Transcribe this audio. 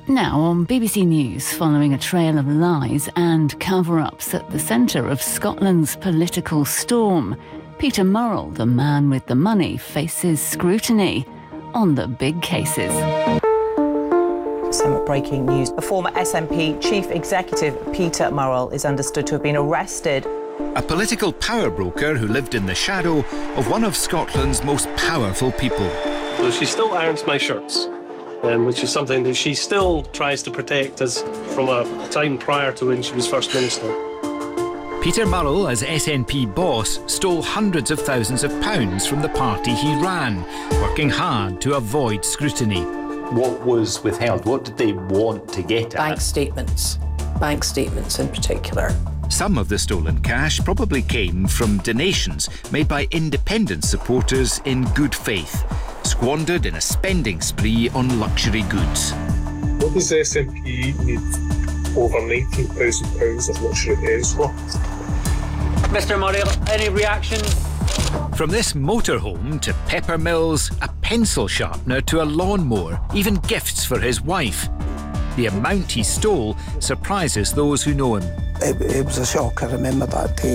Now on BBC News, following a trail of lies and cover-ups at the centre of Scotland's political storm, Peter Murrell, the man with the money, faces scrutiny on the big cases. Some breaking news. The former SNP chief executive, Peter Murrell, is understood to have been arrested. A political power broker who lived in the shadow of one of Scotland's most powerful people. So she still irons my shirts, which is something that she still tries to protect us from a time prior to when she was First Minister. Peter Murrell, as SNP boss, stole hundreds of thousands of pounds from the party he ran, working hard to avoid scrutiny. What was withheld? What did they want to get at? Bank statements in particular. Some of the stolen cash probably came from donations made by independent supporters in good faith, squandered in a spending spree on luxury goods. What does the SNP need over £19,000 of luxury goods for? Mr. Murrell, any reaction? From this motorhome to pepper mills, a pencil sharpener to a lawnmower, even gifts for his wife. The amount he stole surprises those who know him. It was a shock, I remember that day.